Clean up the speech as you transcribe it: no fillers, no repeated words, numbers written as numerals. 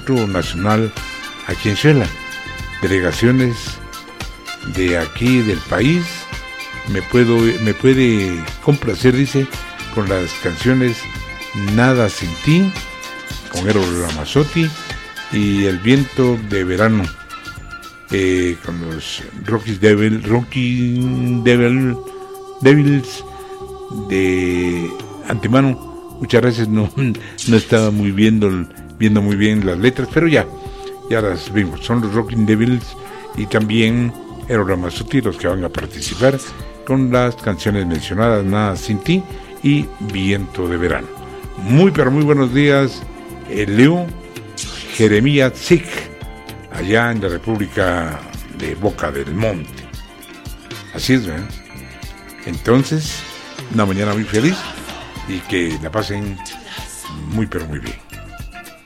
Teatro Nacional aquí en Xela. Delegaciones de aquí del país me puede complacer, dice, con las canciones Nada sin ti, con Eros Ramazzotti, y El viento de verano, con los Rocky Devils de antemano. Muchas veces no estaba viendo muy bien las letras, pero ya las vimos. Son los Rocky Devils y también Eros Ramazzotti los que van a participar con las canciones mencionadas, Nada sin ti y Viento de verano. Muy pero muy buenos días, Leo Jeremías Zic, allá en la República de Boca del Monte. Así es, ¿verdad? Entonces, una mañana muy feliz y que la pasen muy pero muy bien.